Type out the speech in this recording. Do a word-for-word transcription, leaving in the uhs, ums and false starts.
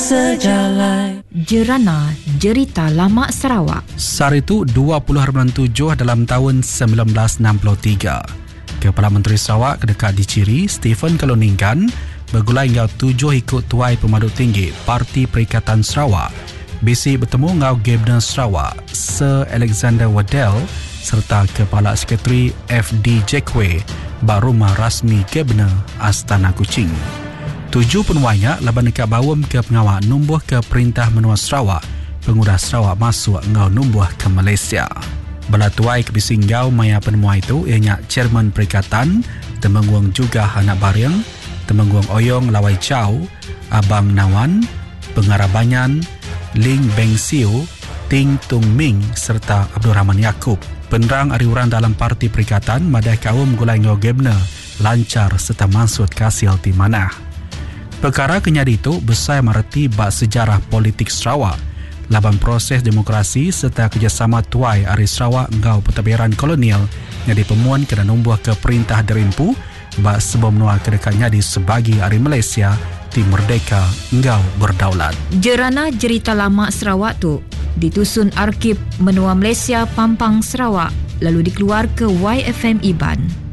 sejalan. Jerana Jerita Lama Sarawak. Sehari itu dua puluh hari bulan tujuh dalam tahun sembilan belas enam puluh tiga. Kepala Menteri Sarawak kedekat diciri Stephen Kaloningkan bergulai hingga tujuh ikut tuai Pemaduk Tinggi Parti Perikatan Sarawak. Bisi bertemu ngau Gubernur Sarawak Sir Alexander Waddell serta Kepala Sekretari F D Jackway bak rumah rasmi Gubernur Astana Kuching. Tujuh penuainya laban dekat bawam ke pengawal numbuh ke Perintah Menua Sarawak, pengurah Sarawak masuk ngau numbuh ke Malaysia. Bala tuai ke bisinggau maya penemuan itu ianya Chairman Perikatan, Temenggung juga Anak Baryang, Temenggung Oyong Lawai Chow, Abang Nawan, Pengarah Banyan, Ling Beng Siu, Ting Tung Ming serta Abdul Rahman Yaakob. Penerang ariuran dalam Parti Perikatan madai kaum gulai ngau Gubernur lancar serta maksud kasil di mana. Perkara kenyadi itu besar mereti bak sejarah politik Sarawak, laban proses demokrasi serta kerjasama tuai Ari Sarawak ngau pentadbiran kolonial yang dipemuan kena numbuh ke Perintah Derimpu bak sebab menua kedekatnya di sebagi Ari Malaysia di merdeka ngau berdaulat. Jerana Jerita Lama Sarawak tu ditusun Arkib Menua Malaysia Pampang Sarawak lalu dikeluar ke Y F M Iban.